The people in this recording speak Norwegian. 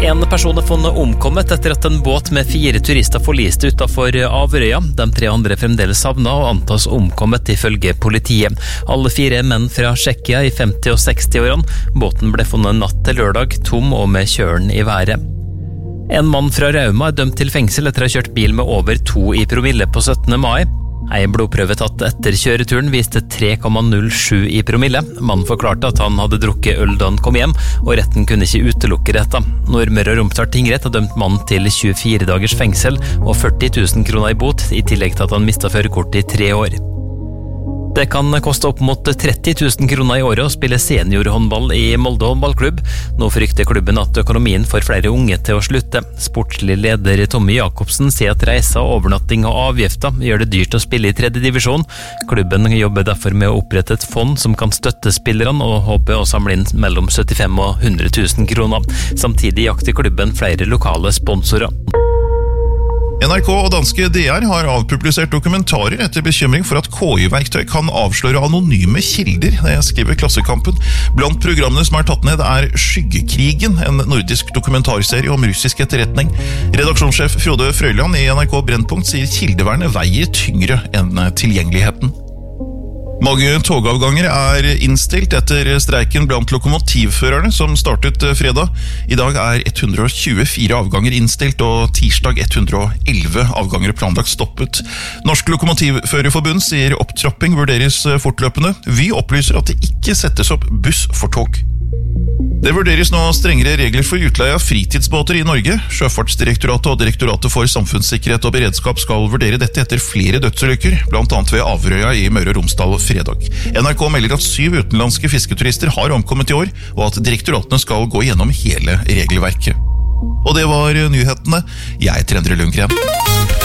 En person funnet omkommet etter at en båt med 4 turister forliste utenfor Averøya. De 3 andre fremdeles savnet og antas omkommet ifølge politiet. Alle 4 menn fra Tsjekkia i 50- og 60-årene. Båten ble funnet natt til lørdag, tom og med kjølen i været. En mann fra Rauma dømt til fengsel etter å ha kjørt bil med over 2 i promille på 17. mai. En blodprøve tatt etter kjøreturen viste 3,07 i promille. Mannen forklarte at han hadde drukket øl da han kom hjem, og retten kunne ikke utelukke dette. Nordmøre og Romsdal tingrett har dømt mannen til 24 dagers fengsel og 40 000 kroner i bot, i tillegg til at han mistet førerkortet i 3 år. Det kan koste opp mot 30 000 kroner i året å spille seniorhåndball i Molde håndballklubb. Nå frykter klubben at økonomien får flere unge til å slutte. Sportslig leder Tommy Jakobsen sier at reiser, overnatting og avgifter gjør det dyrt å spille i 3. divisjon. Klubben jobber derfor med å opprette et fond som kan støtte spillerne, og håper å samle inn mellom 75 og 100 000 kroner. Samtidig jakter klubben flere lokale sponsorer. NRK og danske DR har avpublisert dokumentarer etter bekymring for at KI-verktøy kan avsløre anonyme kilder, det skriver Klassekampen. Blant programmene som er tatt ned er Skyggekrigen, en nordisk dokumentarserie om russisk etterretning. Redaksjonssjef Frode Frøyland i NRK Brennpunkt sier kildevernet veier tyngre enn tilgjengeligheten. Mange togavganger er innstilt etter streiken blant lokomotivførerne som startet fredag. I dag er 124 avganger innstilt, og tirsdag 111 avganger planlagt stoppet. Norsk Lokomotivførerforbund sier opptrapping vurderes fortløpende. Vy opplyser at det ikke settes opp buss for tog. Det vurderes nå strengere regler for utleie av fritidsbåter i Norge. Sjøfartsdirektoratet og Direktoratet for samfunnssikkerhet og beredskap skal vurdere dette etter flere dødsulykker, blant annet ved Averøya i Møre og Romsdal fredag. NRK melder at 7 utenlandske fisketurister har omkommet i år, og at direktoratene skal gå gjennom hele regelverket. Og det var nyhetene. Jeg heter Endre Lundgren.